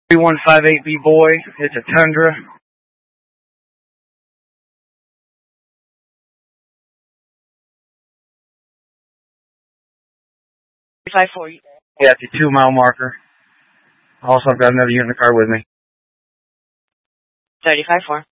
3158B boy, it's a Tundra. 54. Yeah, it's a 2 mile marker. Also, I've got another unit in the car with me. 35-4.